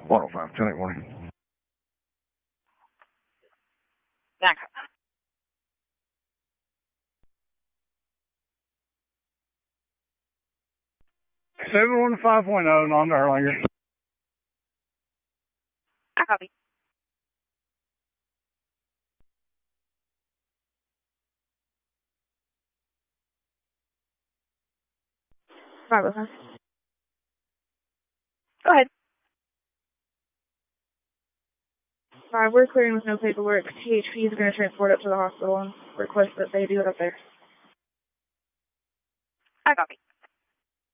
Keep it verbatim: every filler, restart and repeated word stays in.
one oh five, ten eight warning. Back. seven one five point oh, on to Erlanger. I copy. Right with us. Go ahead. Five, we're clearing with no paperwork. T H P is going to transport up to the hospital and request that they do it up there. I copy.